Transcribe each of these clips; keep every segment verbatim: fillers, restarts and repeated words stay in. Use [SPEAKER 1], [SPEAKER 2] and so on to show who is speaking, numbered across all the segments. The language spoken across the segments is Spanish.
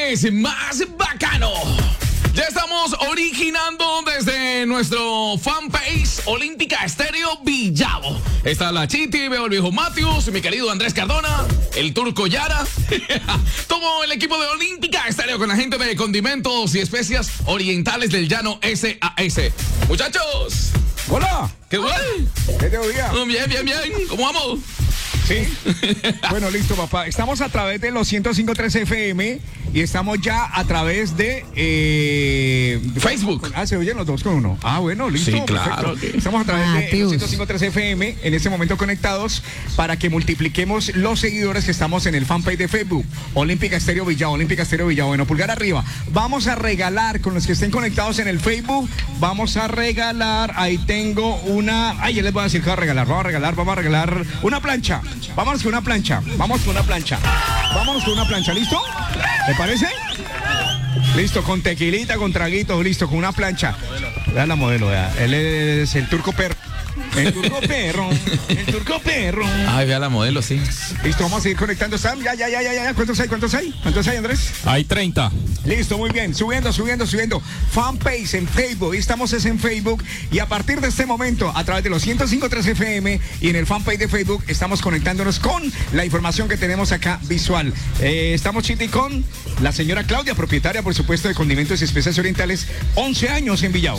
[SPEAKER 1] viernes más bacano. Ya estamos originando desde nuestro fanpage Olímpica Estéreo Villavo. Está la Chiti, veo el viejo Matthews, mi querido Andrés Cardona, el Turco Yara, todo el equipo de Olímpica Estéreo con la gente de condimentos y especias orientales del llano S A S. Muchachos.
[SPEAKER 2] Hola.
[SPEAKER 1] ¿Qué bueno?
[SPEAKER 2] ¿Qué te oía?
[SPEAKER 1] Bien, bien, bien. ¿Cómo vamos?
[SPEAKER 2] Sí. Bueno, listo, papá. Estamos a través de los ciento cinco punto tres F M y estamos ya a través de eh,
[SPEAKER 1] Facebook.
[SPEAKER 2] Ah, se oyen los dos con uno. Ah, bueno, listo.
[SPEAKER 1] Sí, claro.
[SPEAKER 2] Perfecto. Estamos a través
[SPEAKER 3] Ah,
[SPEAKER 2] de los ciento cinco punto tres F M en este momento conectados para que multipliquemos los seguidores que estamos en el fanpage de Facebook. Olímpica Estéreo Villavo, Olímpica Estéreo Villavo. Bueno, pulgar arriba. Vamos a regalar con los que estén conectados en el Facebook. Vamos a regalar. Ahí tengo una. Ay, ya les voy a decir que voy a regalar. Vamos a regalar, vamos a regalar una plancha. Vámonos con una plancha, vamos con una plancha. Vámonos con una plancha, ¿listo? ¿Le parece? Listo, con tequilita, con traguitos, listo, con una plancha. Vean la modelo, vea. Él es el Turco Perro. El Turco Perro, el Turco Perro.
[SPEAKER 1] Ay, vea la modelo, sí.
[SPEAKER 2] Listo, vamos a seguir conectando. Sam, ya, ya, ya, ya, ya. ¿Cuántos hay? ¿Cuántos hay? ¿Cuántos hay, Andrés?
[SPEAKER 4] Hay treinta.
[SPEAKER 2] Listo, muy bien. Subiendo, subiendo, subiendo. Fanpage en Facebook. Y estamos es en Facebook. Y a partir de este momento, a través de los ciento cinco punto tres F M y en el fanpage de Facebook, estamos conectándonos con la información que tenemos acá visual. Eh, estamos, Chiti, con la señora Claudia, propietaria, por supuesto, de Condimentos y Especias Orientales. once años en Villavo.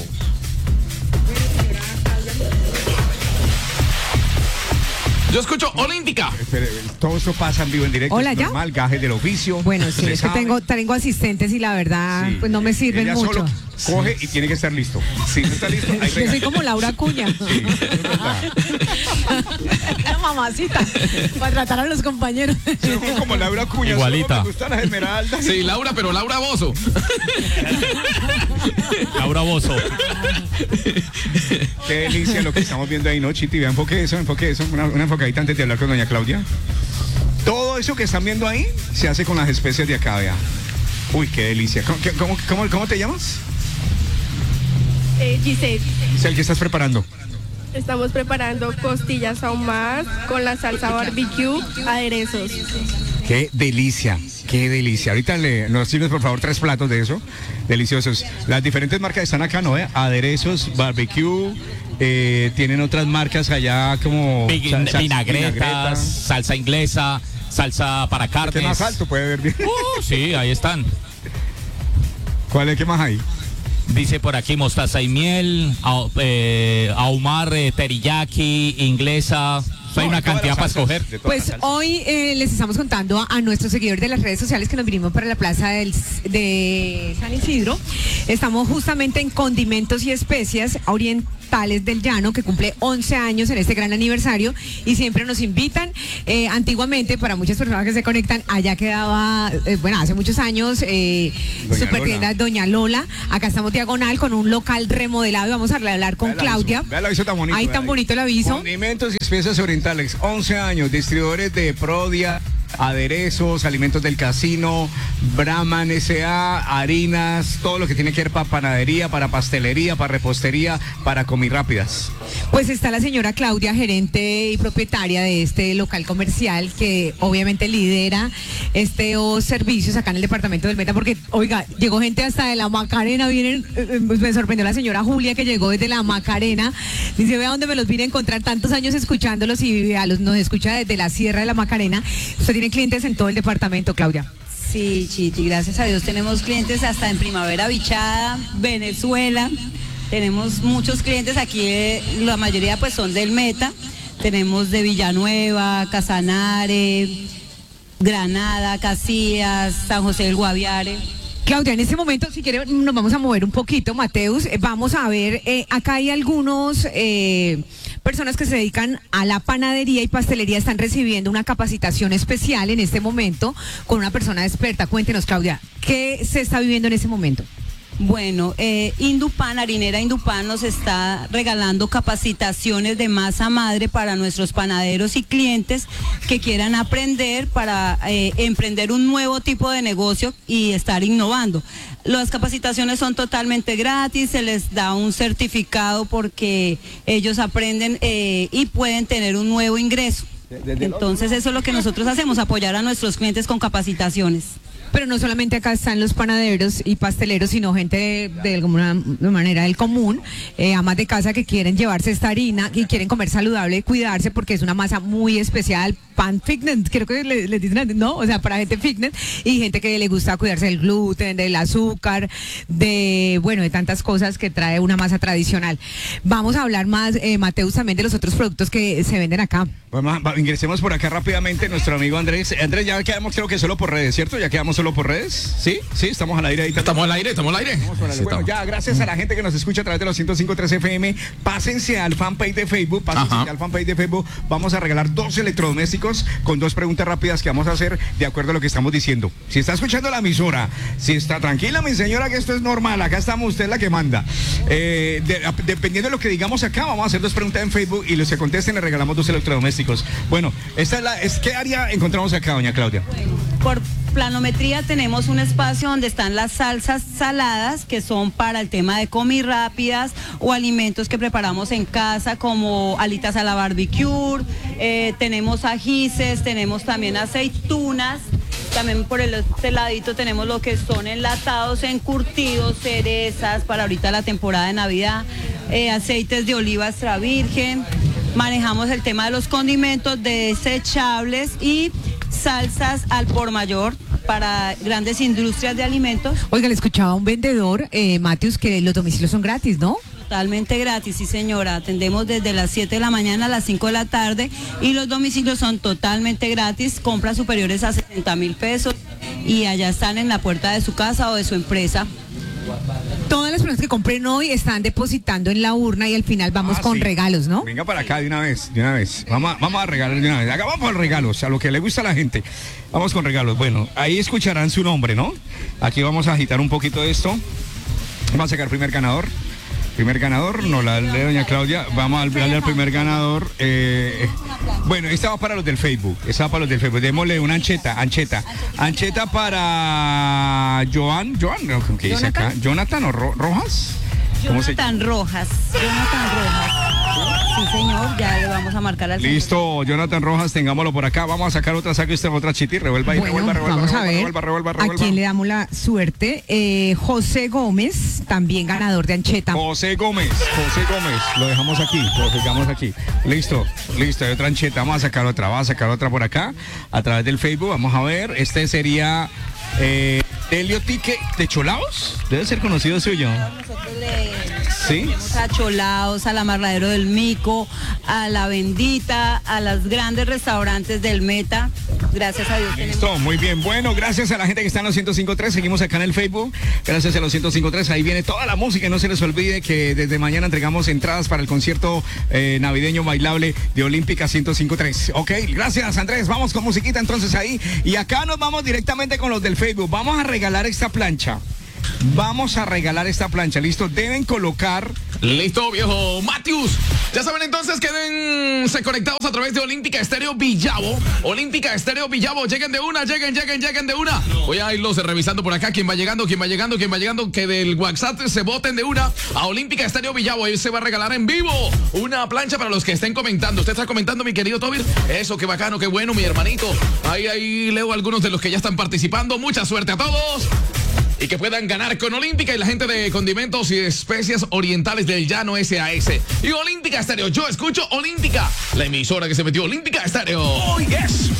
[SPEAKER 1] Yo escucho Olímpica.
[SPEAKER 2] Espere, todo esto pasa en vivo, en directo.
[SPEAKER 3] Hola,
[SPEAKER 2] es
[SPEAKER 3] ¿ya?
[SPEAKER 2] normal, gajes del oficio.
[SPEAKER 3] Bueno, sí,
[SPEAKER 2] Usted
[SPEAKER 3] es que
[SPEAKER 2] sabe.
[SPEAKER 3] tengo, tengo asistentes y la verdad,
[SPEAKER 2] Sí.
[SPEAKER 3] pues no me sirven
[SPEAKER 2] Ella
[SPEAKER 3] mucho.
[SPEAKER 2] solo coge y tiene que estar listo. Si no está listo, hay
[SPEAKER 3] Yo soy
[SPEAKER 2] regaño.
[SPEAKER 3] como Laura Cuña.
[SPEAKER 2] Sí, es verdad.
[SPEAKER 3] La mamacita. Para tratar a los compañeros.
[SPEAKER 2] Yo soy como Laura Cuña.
[SPEAKER 4] Igualita.
[SPEAKER 2] Solo me gustan las esmeraldas.
[SPEAKER 1] Sí, Laura, pero Laura Bozo.
[SPEAKER 4] Laura Bozo.
[SPEAKER 2] Qué delicia lo que estamos viendo ahí, ¿no, Chiti? Vea, enfoque eso, enfoque eso. Una, una enfocadita antes de hablar con doña Claudia. Todo eso que están viendo ahí se hace con las especies de acá, vea. Uy, qué delicia. ¿Cómo, qué- cómo, cómo, cómo te llamas?
[SPEAKER 5] Eh, Giselle,
[SPEAKER 2] Es el que estás preparando.
[SPEAKER 5] estamos preparando costillas ahumadas con la salsa barbecue, aderezos.
[SPEAKER 2] Qué delicia, qué delicia. Ahorita le, nos sirves, por favor, tres platos de eso. Deliciosos. Las diferentes marcas están acá, ¿no? ¿Eh? Aderezos, barbecue. Eh, tienen otras marcas allá como
[SPEAKER 4] Vig-
[SPEAKER 2] salsas,
[SPEAKER 4] vinagretas,
[SPEAKER 2] vinagreta.
[SPEAKER 4] salsa inglesa, salsa para
[SPEAKER 2] ¿Qué
[SPEAKER 4] carnes.
[SPEAKER 2] más alto puede ver bien?
[SPEAKER 4] Uh, sí, ahí están.
[SPEAKER 2] ¿Cuál es? ¿Qué más hay?
[SPEAKER 4] Dice por aquí mostaza y miel, au- eh, ahumar, eh, teriyaki, inglesa. Hay
[SPEAKER 2] No,
[SPEAKER 4] una
[SPEAKER 2] de todas
[SPEAKER 4] cantidad
[SPEAKER 2] las
[SPEAKER 4] para
[SPEAKER 2] salsas,
[SPEAKER 4] escoger.
[SPEAKER 2] de todas
[SPEAKER 3] Pues
[SPEAKER 2] las salsas.
[SPEAKER 3] hoy eh, les estamos contando a, a nuestros seguidores de las redes sociales que nos vinimos para la plaza del, de San Isidro. Estamos justamente en Condimentos y Especias Orientales del Llano, que cumple once años en este gran aniversario y siempre nos invitan. Eh, antiguamente, para muchas personas que se conectan, allá quedaba, eh, bueno, hace muchos años, eh,
[SPEAKER 2] Doña
[SPEAKER 3] Supertienda
[SPEAKER 2] Lola.
[SPEAKER 3] Doña Lola. Acá estamos diagonal con un local remodelado y vamos a hablar con
[SPEAKER 2] Vea el
[SPEAKER 3] Claudia.
[SPEAKER 2] aviso, vea el aviso tan bonito.
[SPEAKER 3] Ahí
[SPEAKER 2] vea
[SPEAKER 3] tan bonito el aviso.
[SPEAKER 2] Condimentos y especias orientales, once años, distribuidores de Prodia, aderezos, alimentos del casino, Brahman S A, harinas, todo lo que tiene que ver para panadería, para pastelería, para repostería, para comirápidas.
[SPEAKER 3] Pues está la señora Claudia, gerente y propietaria de este local comercial que obviamente lidera estos servicios acá en el departamento del Meta, porque, oiga, llegó gente hasta de la Macarena, vienen, eh, eh, me sorprendió la señora Julia que llegó desde la Macarena, dice, vea dónde me los vine a encontrar tantos años escuchándolos y vea, los, nos escucha desde la Sierra de la Macarena. Usted tiene clientes en todo el departamento, Claudia.
[SPEAKER 6] Sí, Chiti, gracias a Dios tenemos clientes hasta en Primavera Bichada, Venezuela. Tenemos muchos clientes aquí, eh, la mayoría pues son del Meta. Tenemos de Villanueva, Casanare, Granada, Casillas, San José del Guaviare.
[SPEAKER 3] Claudia, en este momento, si quiere, nos vamos a mover un poquito, Mateus. Eh, vamos a ver, eh, acá hay algunos eh, personas que se dedican a la panadería y pastelería, están recibiendo una capacitación especial en este momento con una persona experta. Cuéntenos, Claudia, ¿qué se está viviendo en este momento?
[SPEAKER 6] Bueno, eh, Indupan, Harinera Indupan nos está regalando capacitaciones de masa madre para nuestros panaderos y clientes que quieran aprender para eh, emprender un nuevo tipo de negocio y estar innovando. Las capacitaciones son totalmente gratis, se les da un certificado porque ellos aprenden eh, y pueden tener un nuevo ingreso. Entonces eso es lo que nosotros hacemos, apoyar a nuestros clientes con capacitaciones.
[SPEAKER 3] Pero no solamente acá están los panaderos y pasteleros, sino gente de, de alguna manera del común, eh, amas de casa que quieren llevarse esta harina y quieren comer saludable, cuidarse porque es una masa muy especial, pan fitness, creo que les le dicen, ¿no? O sea, para gente fitness y gente que le gusta cuidarse del gluten, del azúcar, de, bueno, de tantas cosas que trae una masa tradicional. Vamos a hablar más, eh, Mateus, también de los otros productos que se venden acá.
[SPEAKER 2] Vamos, va, ingresemos por acá rápidamente, nuestro amigo Andrés. Andrés, ya quedamos creo que solo por redes, ¿cierto? Ya quedamos solo por redes. ¿Sí? Sí, estamos al aire ahí.
[SPEAKER 1] Estamos al aire, estamos al aire.
[SPEAKER 2] Estamos al aire.
[SPEAKER 1] Sí,
[SPEAKER 2] bueno,
[SPEAKER 1] estamos.
[SPEAKER 2] ya, gracias a la gente que nos escucha a través de los ciento cinco punto tres F M. Pásense al fanpage de Facebook, pásense
[SPEAKER 1] Ajá.
[SPEAKER 2] al fanpage de Facebook. Vamos a regalar dos electrodomésticos con dos preguntas rápidas que vamos a hacer de acuerdo a lo que estamos diciendo. Si está escuchando la emisora, si está tranquila, mi señora, que esto es normal, acá estamos, usted es la que manda. Eh, de, a, dependiendo de lo que digamos acá, vamos a hacer dos preguntas en Facebook y los que contesten le regalamos dos electrodomésticos. Bueno, esta es la, es, ¿qué área encontramos acá, doña Claudia?
[SPEAKER 6] Por planometría tenemos un espacio donde están las salsas saladas, que son para el tema de comi rápidas o alimentos que preparamos en casa, como alitas a la barbecue, eh, tenemos ajíes, tenemos también aceitunas. También por el este ladito tenemos lo que son enlatados, encurtidos, cerezas para ahorita la temporada de Navidad, eh, aceites de oliva extra virgen. Manejamos el tema de los condimentos desechables y salsas al por mayor para grandes industrias de alimentos.
[SPEAKER 3] Oiga, le escuchaba a un vendedor, eh, Mateus, que los domicilios son gratis, ¿no?
[SPEAKER 6] Totalmente gratis, sí señora. Atendemos desde las siete de la mañana a las cinco de la tarde y los domicilios son totalmente gratis, compras superiores a sesenta mil pesos y allá están en la puerta de su casa o de su empresa.
[SPEAKER 3] Todas las personas que compren hoy están depositando en la urna y al final vamos
[SPEAKER 2] Ah,
[SPEAKER 3] con
[SPEAKER 2] sí.
[SPEAKER 3] regalos, ¿no?
[SPEAKER 2] Venga para acá de una vez, de una vez. Vamos a, vamos a regalar de una vez. Acá vamos con regalos, a lo que le gusta a la gente. Vamos con regalos. Bueno, ahí escucharán su nombre, ¿no? Aquí vamos a agitar un poquito de esto. Vamos a sacar primer ganador. Primer ganador, no la de doña Claudia. Vamos a darle al primer ganador. Eh, bueno, esta va para los del Facebook. Esta va para los del Facebook. Démosle una ancheta, ancheta. Ancheta para Joan. Joan, ¿qué dice acá? Jonathan o Ro- Rojas. ¿Cómo se llama?
[SPEAKER 6] Jonathan Rojas, Jonathan Rojas. Sí señor, ya le vamos a marcar al
[SPEAKER 2] Listo, Jonathan Rojas, tengámoslo por acá. Vamos a sacar otra, saque usted otra chiti, revuelva y
[SPEAKER 3] Bueno,
[SPEAKER 2] revuelva, revuelva,
[SPEAKER 3] vamos a
[SPEAKER 2] revuelva,
[SPEAKER 3] ver
[SPEAKER 2] revuelva, revuelva, revuelva.
[SPEAKER 3] a quién le damos la suerte. Eh, José Gómez, también ganador de ancheta.
[SPEAKER 2] José Gómez, José Gómez, lo dejamos aquí, lo dejamos aquí. Listo, listo, hay otra ancheta, vamos a sacar otra, vamos a sacar otra por acá, a través del Facebook, vamos a ver, este sería eh, Delio Tique de Cholaos, debe ser conocido suyo.
[SPEAKER 6] Nosotros le
[SPEAKER 2] ¿Sí?
[SPEAKER 6] tenemos a Cholaos, al Amarradero del Mico, a La Bendita, a los grandes restaurantes del Meta. Gracias a Dios tenemos.
[SPEAKER 2] Listo, muy bien. Bueno, gracias a la gente que está en los ciento cinco punto tres. Seguimos acá en el Facebook. Gracias a los ciento cinco punto tres. Ahí viene toda la música. Y no se les olvide que desde mañana entregamos entradas para el concierto eh, navideño bailable de Olímpica ciento cinco punto tres. Ok, gracias Andrés. Vamos con musiquita entonces ahí. Y acá nos vamos directamente con los del Facebook. Vamos a regalar esta plancha. Vamos a regalar esta plancha, ¿listo? Deben colocar...
[SPEAKER 1] Listo, viejo Mateus. Ya saben entonces, quédense conectados a través de Olímpica Estéreo Villavo. Olímpica Estéreo Villavo, lleguen de una, lleguen, lleguen, lleguen de una. Voy a irlos revisando por acá, quién va llegando, quién va llegando, quién va llegando, que del WhatsApp se voten de una a Olímpica Estéreo Villavo. Ahí se va a regalar en vivo una plancha para los que estén comentando. ¿Usted está comentando, mi querido Tobir? Eso, qué bacano, qué bueno, mi hermanito. Ahí, ahí leo algunos de los que ya están participando. Mucha suerte a todos. Y que puedan ganar con Olímpica y la gente de condimentos y especias orientales del Llano S A S. Y Olímpica Estéreo. Yo escucho Olímpica, la emisora que se metió Olímpica Estéreo. Oh, yes.